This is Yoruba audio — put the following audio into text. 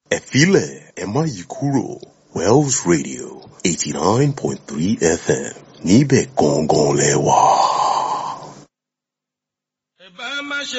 Ẹ filẹ̀, ẹ má yí kúrò. Wells Radio 89.3 FM níbẹ̀ gangan lẹ wà. Ẹ bá má ṣe